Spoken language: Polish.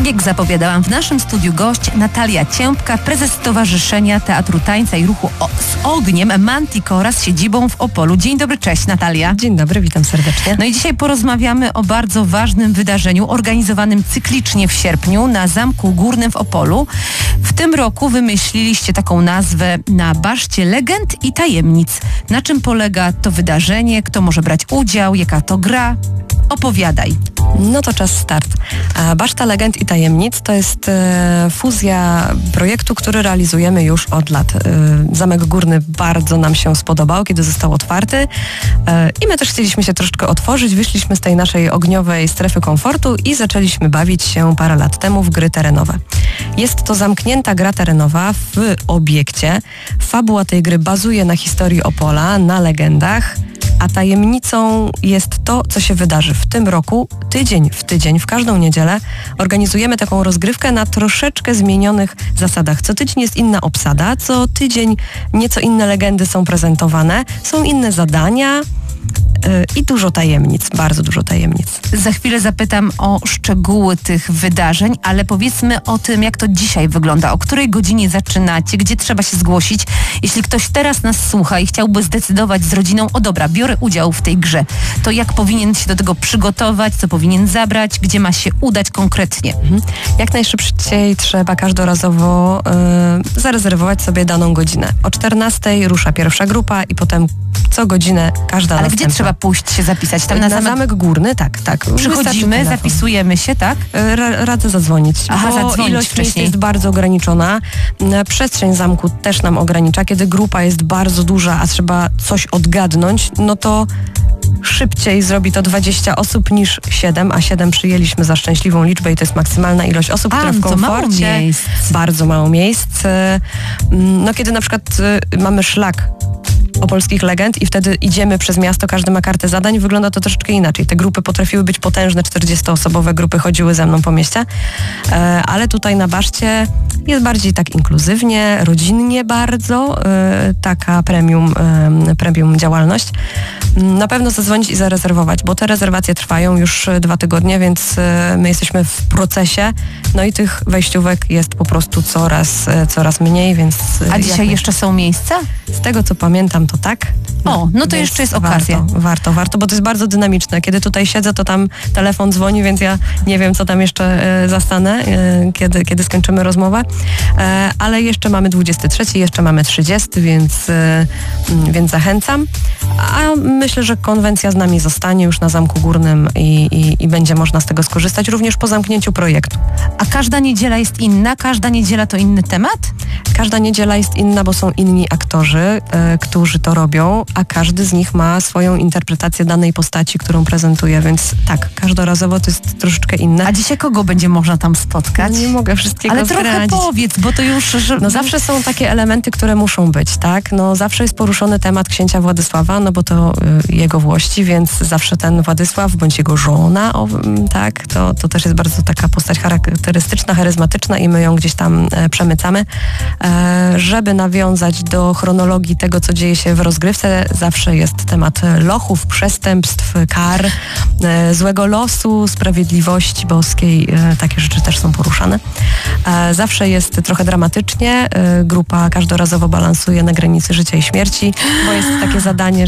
jak zapowiadałam, w naszym studiu gość Natalia Ciępka, prezes Stowarzyszenia Teatru Tańca i Ruchu z Ogniem Manticora z siedzibą w Opolu. Dzień dobry, cześć Natalia. Dzień dobry, witam serdecznie. No i dzisiaj porozmawiamy o bardzo ważnym wydarzeniu organizowanym cyklicznie w sierpniu na Zamku Górnym w Opolu. W tym roku wymyśliliście taką nazwę Na Baszcie Legend i Tajemnic. Na czym polega to wydarzenie? Kto może brać udział? Jaka to gra? Opowiadaj. No to czas start. Baszta Legend i Tajemnic to jest fuzja projektu, który realizujemy już od lat. Zamek Górny bardzo nam się spodobał, kiedy został otwarty i my też chcieliśmy się troszeczkę otworzyć. Wyszliśmy z tej naszej ogniowej strefy komfortu i zaczęliśmy bawić się parę lat temu w gry terenowe. Jest to zamknięta gra terenowa w obiekcie. Fabuła tej gry bazuje na historii Opola, na legendach, a tajemnicą jest to, co się wydarzy w tym roku, tydzień w tydzień, w każdą niedzielę organizujemy taką rozgrywkę na troszeczkę zmienionych zasadach. Co tydzień jest inna obsada, co tydzień nieco inne legendy są prezentowane, są inne zadania i dużo tajemnic, bardzo dużo tajemnic. Za chwilę zapytam o szczegóły tych wydarzeń, ale powiedzmy o tym, jak to dzisiaj wygląda, o której godzinie zaczynacie, gdzie trzeba się zgłosić. Jeśli ktoś teraz nas słucha i chciałby zdecydować z rodziną, o dobra, biorę udział w tej grze, to jak powinien się do tego przygotować, co powinien zabrać, gdzie ma się udać konkretnie? Jak najszybciej trzeba każdorazowo zarezerwować sobie daną godzinę. O 14:00 rusza pierwsza grupa i potem co godzinę każda Ale następna. gdzie trzeba pójść się zapisać? Tam na Zamek Górny, tak. Przychodzimy, zapisujemy się, tak? Radzę zadzwonić, Aha, bo zadzwonić ilość miejsc wcześniej. jest bardzo ograniczona. Przestrzeń zamku też nam ogranicza. Kiedy grupa jest bardzo duża, a trzeba coś odgadnąć, no to szybciej zrobi to 20 osób niż 7, a 7 przyjęliśmy za szczęśliwą liczbę i to jest maksymalna ilość osób, która w to mało komforcie, miejsc. bardzo mało miejsc. No kiedy na przykład mamy szlak opolskich legend i wtedy idziemy przez miasto, każdy ma kartę zadań, wygląda to troszeczkę inaczej. Te grupy potrafiły być potężne, 40-osobowe grupy chodziły ze mną po mieście, ale tutaj na Baszcie jest bardziej tak inkluzywnie, rodzinnie bardzo, taka premium działalność. Na pewno zadzwonić i zarezerwować, bo te rezerwacje trwają już 2 tygodnie, więc my jesteśmy w procesie, no i tych wejściówek jest po prostu coraz mniej, więc... A dzisiaj jeszcze są miejsca? Z tego co pamiętam, to tak. No to jeszcze jest okazja. Warto, bo to jest bardzo dynamiczne. Kiedy tutaj siedzę, to tam telefon dzwoni, więc ja nie wiem, co tam jeszcze zastanę, kiedy skończymy rozmowę. Ale jeszcze mamy 23, jeszcze mamy 30, więc zachęcam. A myślę, że konwencja z nami zostanie już na Zamku Górnym i będzie można z tego skorzystać również po zamknięciu projektu. A każda niedziela jest inna? Każda niedziela to inny temat? Każda niedziela jest inna, bo są inni aktorzy, którzy to robią, a każdy z nich ma swoją interpretację danej postaci, którą prezentuje, więc tak, każdorazowo to jest troszeczkę inne. A dzisiaj kogo będzie można tam spotkać? Nie mogę wszystkiego Ale trochę zdradzić. powiedz, bo to już... No zawsze są takie elementy, które muszą być, tak? No zawsze jest poruszony temat księcia Władysława, no bo to jego włości, więc zawsze ten Władysław, bądź jego żona, tak? To też jest bardzo taka postać charakterystyczna, charyzmatyczna i my ją gdzieś tam przemycamy. Żeby nawiązać do chronologii tego, co dzieje się w rozgrywce, zawsze jest temat lochów, przestępstw, kar, złego losu, sprawiedliwości boskiej. Takie rzeczy też są poruszane. Zawsze jest trochę dramatycznie. Grupa każdorazowo balansuje na granicy życia i śmierci, bo jest takie zadanie,